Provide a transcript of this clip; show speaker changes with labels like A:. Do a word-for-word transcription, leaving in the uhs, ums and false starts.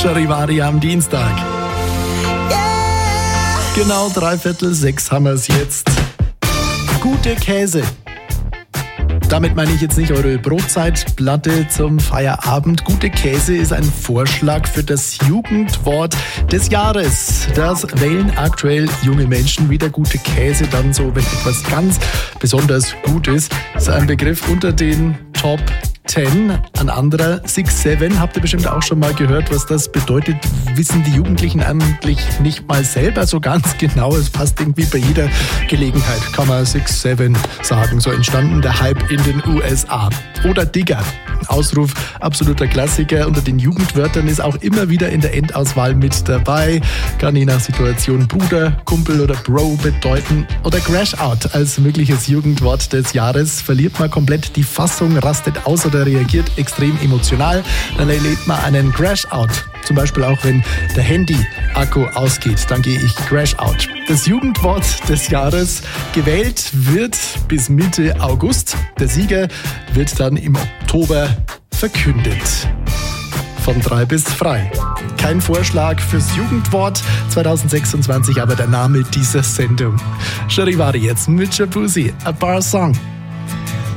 A: Charivari am Dienstag. Genau dreiviertel sechs haben wir es jetzt. Gute Käse. Damit meine ich jetzt nicht eure Brotzeitplatte zum Feierabend. Gute Käse ist ein Vorschlag für das Jugendwort des Jahres. Das wählen aktuell junge Menschen wieder. Gute Käse, dann so, wenn etwas ganz besonders gut ist. Das ist ein Begriff unter den Top zehn. Ein anderer six seven. Habt ihr bestimmt auch schon mal gehört, was das bedeutet? Wissen die Jugendlichen eigentlich nicht mal selber so ganz genau. Es passt irgendwie bei jeder Gelegenheit, kann man six seven sagen. So entstanden der Hype in den U S A. Oder Digger. Ausruf, absoluter Klassiker. Unter den Jugendwörtern ist auch immer wieder in der Endauswahl mit dabei. Kann je nach Situation Bruder, Kumpel oder Bro bedeuten. Oder Crash Out als mögliches Jugendwort des Jahres. Verliert man komplett die Fassung, rastet aus oder reagiert extrem emotional, dann erlebt man einen Crash Out. Zum Beispiel auch, wenn der Handy-Akku ausgeht, dann gehe ich Crash Out. Das Jugendwort des Jahres gewählt wird bis Mitte August. Der Sieger wird dann im Oktober verkündet. Von drei bis frei. Kein Vorschlag fürs Jugendwort zwanzig sechsundzwanzig, aber der Name dieser Sendung. Charivari jetzt mit Shabuzi, A Bar Song.